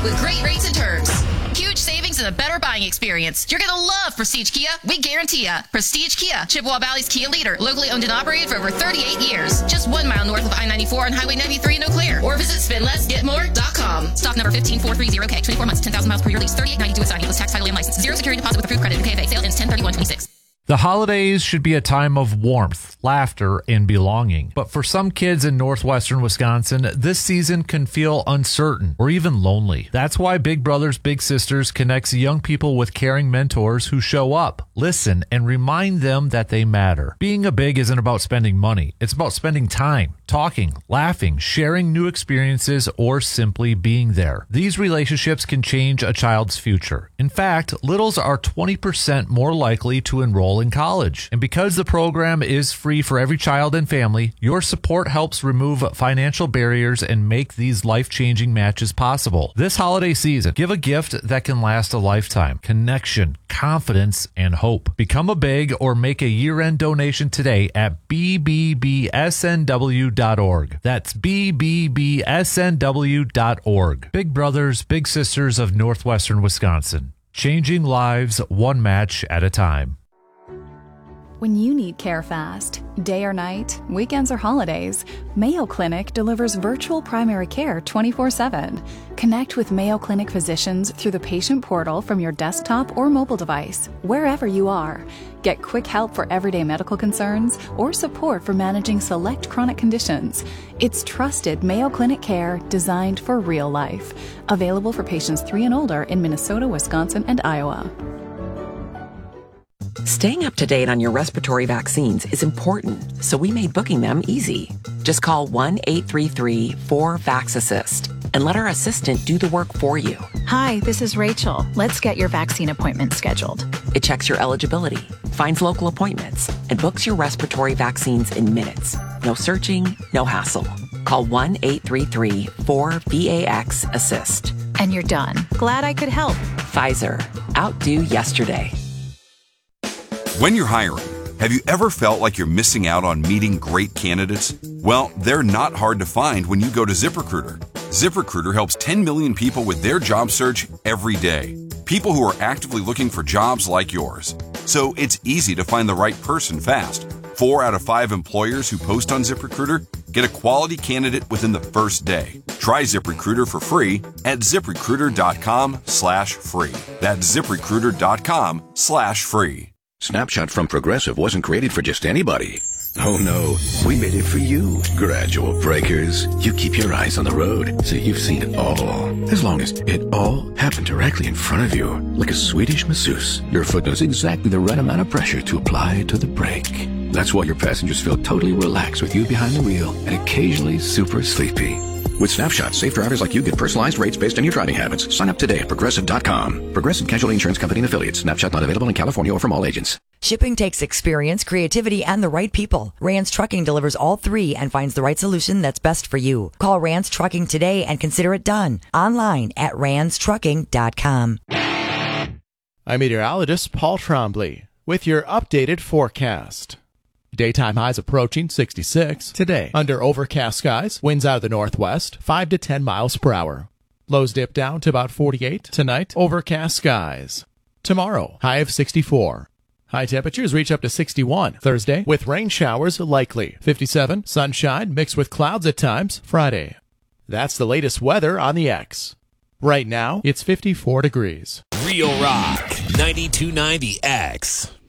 with great rates and terms. Huge savings and a better buying experience. You're going to love Prestige Kia. We guarantee ya. Prestige Kia, Chippewa Valley's Kia leader. Locally owned and operated for over 38 years. Just 1 mile north of I-94 on Highway 93 in Eau Claire. Or visit spendlessgetmore.com. Stock number 15430K. 24 months, 10,000 miles per year lease. 3892 assignee. List tax, title, and license. Zero security deposit with approved credit. KFA. Sale ends 10/31/26. The holidays should be a time of warmth, laughter, and belonging. But for some kids in northwestern Wisconsin, this season can feel uncertain or even lonely. That's why Big Brothers Big Sisters connects young people with caring mentors who show up, listen, and remind them that they matter. Being a big isn't about spending money. It's about spending time, talking, laughing, sharing new experiences, or simply being there. These relationships can change a child's future. In fact, littles are 20% more likely to enroll in college. And because the program is free for every child and family, your support helps remove financial barriers and make these life-changing matches possible. This holiday season, give a gift that can last a lifetime. Connection, confidence, and hope. Become a big or make a year-end donation today at bbbsnw.org. That's bbbsnw.org. Big Brothers, Big Sisters of Northwestern Wisconsin. Changing lives one match at a time. When you need care fast, day or night, weekends or holidays, Mayo Clinic delivers virtual primary care 24/7. Connect with Mayo Clinic physicians through the patient portal from your desktop or mobile device, wherever you are. Get quick help for everyday medical concerns or support for managing select chronic conditions. It's trusted Mayo Clinic care designed for real life. Available for patients 3 and older in Minnesota, Wisconsin, and Iowa. Staying up to date on your respiratory vaccines is important, so we made booking them easy. Just call 1-833-4VAX-ASSIST and let our assistant do the work for you. Hi, this is Rachel. Let's get your vaccine appointment scheduled. It checks your eligibility, finds local appointments, and books your respiratory vaccines in minutes. No searching, no hassle. Call 1-833-4VAX-ASSIST. And you're done. Glad I could help. Pfizer. Outdo yesterday. When you're hiring, have you ever felt like you're missing out on meeting great candidates? Well, they're not hard to find when you go to ZipRecruiter. ZipRecruiter helps 10 million people with their job search every day. People who are actively looking for jobs like yours. So it's easy to find the right person fast. 4 out of 5 employers who post on ZipRecruiter get a quality candidate within the first day. Try ZipRecruiter for free at ZipRecruiter.com/free. That's ZipRecruiter.com/free. Snapshot from Progressive wasn't created for just anybody. Oh no, we made it for you. Gradual breakers. You keep your eyes on the road, so you've seen it all. As long as it all happened directly in front of you, like a Swedish masseuse, your foot knows exactly the right amount of pressure to apply to the brake. That's why your passengers feel totally relaxed with you behind the wheel and occasionally super sleepy. With Snapshot, safe drivers like you get personalized rates based on your driving habits. Sign up today at Progressive.com. Progressive Casualty Insurance Company and Affiliates. Snapshot not available in California or from all agents. Shipping takes experience, creativity, and the right people. Rance Trucking delivers all three and finds the right solution that's best for you. Call Rance Trucking today and consider it done. Online at ranceTrucking.com. I'm meteorologist Paul Trombley with your updated forecast. Daytime highs approaching 66 today. Under overcast skies, winds out of the northwest, 5 to 10 miles per hour. Lows dip down to about 48 tonight. Overcast skies. Tomorrow, high of 64. High temperatures reach up to 61 Thursday, with rain showers likely. 57, sunshine mixed with clouds at times Friday. That's the latest weather on the X. Right now, it's 54 degrees. Real Rock 92.9 The X.